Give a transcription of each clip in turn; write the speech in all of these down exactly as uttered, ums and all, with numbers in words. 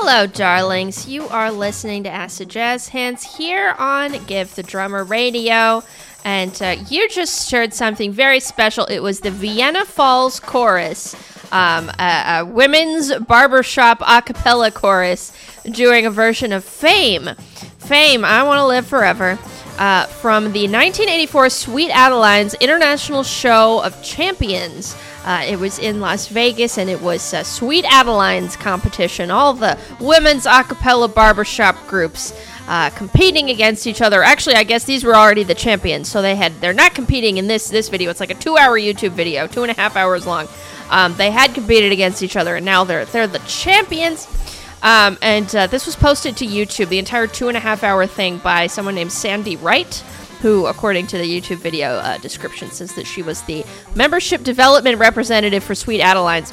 Hello, darlings. You are listening to Acid Jazz Hands here on Give the Drummer Radio. And uh, you just heard something very special. It was the Vienna Falls Chorus, um, a, a women's barbershop a cappella chorus doing a version of Fame. Fame, I Want to Live Forever, uh, from the nineteen eighty-four Sweet Adeline's International Show of Champions. Uh, it was in Las Vegas, and it was uh, Sweet Adeline's competition. All the women's a cappella barbershop groups uh, competing against each other. Actually, I guess these were already the champions, so they had they're not competing in this this video. It's like a two-hour YouTube video, two and a half hours long. Um, they had competed against each other, and now they're they're the champions. Um, and uh, this was posted to YouTube, the entire two and a half hour thing, by someone named Sandy Wright, who, according to the YouTube video uh, description, says that she was the membership development representative for Sweet Adeline's.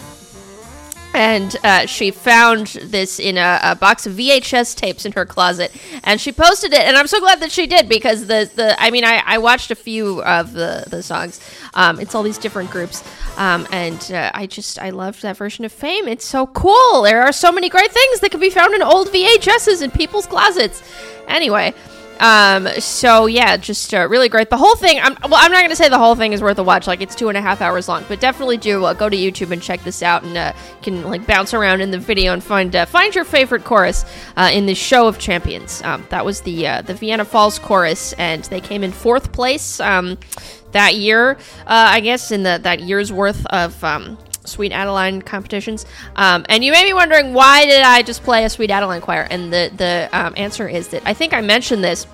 And uh, she found this in a, a box of V H S tapes in her closet, and she posted it, and I'm so glad that she did, because the, the I mean, I, I watched a few of the, the songs. Um, it's all these different groups, um, and uh, I just, I loved that version of Fame. It's so cool. There are so many great things that can be found in old V H Ses in people's closets. Anyway, Um, so yeah, just uh, really great. The whole thing, I'm, well, I'm not going to say the whole thing is worth a watch, like it's two and a half hours long, but definitely do uh, go to YouTube and check this out, and uh, can like bounce around in the video and find uh, find your favorite chorus uh, in the Show of Champions. Um, that was the uh, the Vienna Falls chorus, and they came in fourth place um, that year, uh, I guess, in the that year's worth of um, Sweet Adeline competitions. Um, and you may be wondering, why did I just play a Sweet Adeline choir? And the, the um, answer is that I think I mentioned this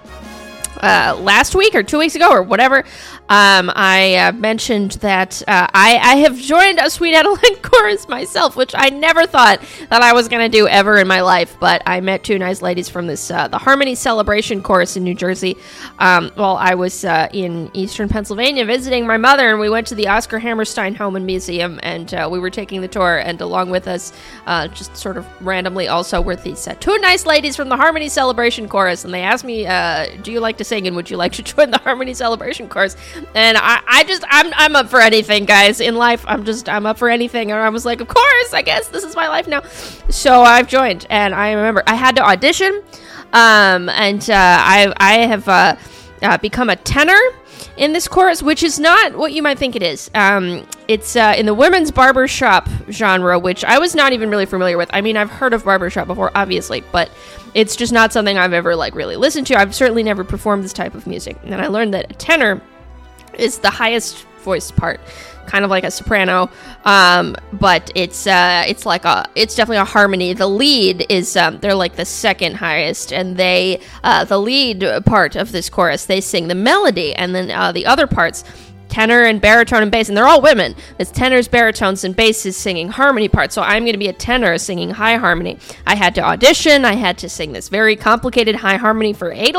uh, last week or two weeks ago or whatever. Um, I uh, mentioned that uh, I, I have joined a Sweet Adeline chorus myself, which I never thought that I was going to do ever in my life. But I met two nice ladies from this uh, the Harmony Celebration chorus in New Jersey um, while I was uh, in Eastern Pennsylvania visiting my mother, and we went to the Oscar Hammerstein Home and Museum, and uh, we were taking the tour, and along with us, uh, just sort of randomly also, were these uh, two nice ladies from the Harmony Celebration chorus, and they asked me, uh, do you like to sing, and would you like to join the Harmony Celebration chorus? And I, I just, I'm, I'm up for anything, guys. In life, I'm just, I'm up for anything. And I was like, of course, I guess this is my life now. So I've joined, and I remember I had to audition, um, and uh, I, I have uh, uh, become a tenor in this chorus, which is not what you might think it is. Um, it's uh, in the women's barbershop genre, which I was not even really familiar with. I mean, I've heard of barbershop before, obviously, but it's just not something I've ever like really listened to. I've certainly never performed this type of music. And I learned that a tenor is the highest voice part, kind of like a soprano, um, but it's uh, it's like a it's definitely a harmony. The lead is um, they're like the second highest, and they uh, the lead part of this chorus, they sing the melody, and then uh, the other parts, tenor and baritone and bass, and they're all women. It's tenors, baritones, and basses singing harmony parts. So I'm going to be a tenor singing high harmony. I had to audition. I had to sing this very complicated high harmony for eight